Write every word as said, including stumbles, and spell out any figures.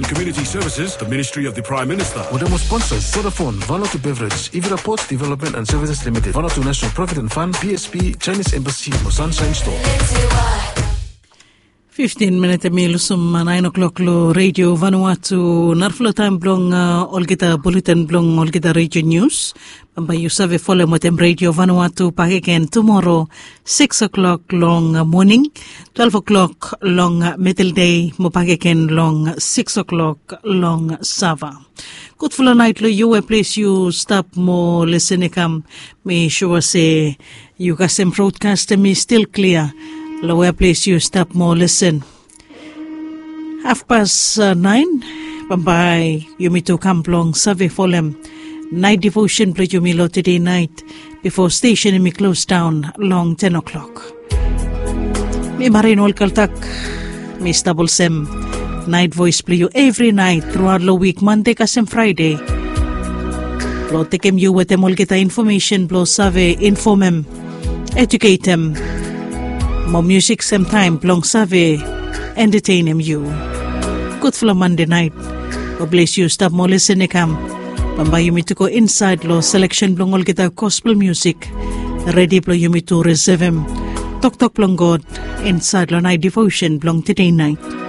Community Services, the Ministry of the Prime Minister. Wadamo sponsors Vodafone, Vanuatu Beverage, Ivira Ports Development and Services Limited, Vanuatu National Provident Fund, P S P, Chinese Embassy, Sunshine Store. fifteen minutes mil sum nine o'clock lo Radio Vanuatu narflo time blong uh, olgita bulletin blong olgita radio news. Bamba you save follow motem Radio Vanuatu back again tomorrow six o'clock long uh, morning, twelve o'clock long uh, middle day, mo back again long six o'clock long sava. Good for night lo you a place you stop mo listen come me sure say you got some broadcast me still clear. Lower place you stop more listen. Half past uh, nine, bye you me to come long save folem. Night devotion play you me lo today night before station me close down long ten o'clock. Me marin ol kaltak, me stable sem. Night voice play you every night throughout the week, Monday kasem Friday. Blow take him you with them all get information, blow save inform him, educate him. More music same time, long save, entertain him you. Good for Monday night. God bless you, stop more listening come. Bamba you me to go inside lo selection blong all get gospel music. Ready blow you me to reserve him. Talk talk blong God inside lo night devotion blong today night.